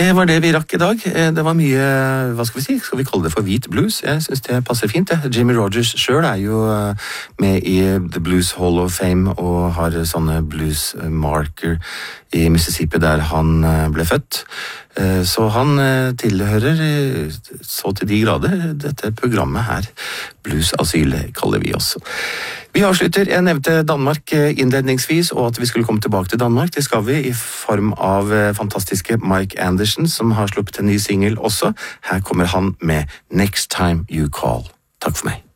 Det var det vi rakk i dag. Det var mye, hva skal vi si, skal vi kalle det for hvit blues? Jeg synes det passer fint, det. Jimmy Rogers selv jo med i The Blues Hall of Fame og har sånne blues marker i Mississippi der han ble født. Så han tilhører så til de grader dette programmet her. Blues Asyl kaller vi oss. Vi avslutter. Jeg nevnte Danmark innledningsvis, og at vi skulle komme tilbake til Danmark. Det skal vi i form av fantastiske Mike Anderson, som har sluppet en ny single også. Her kommer han med Next Time You Call. Takk for meg.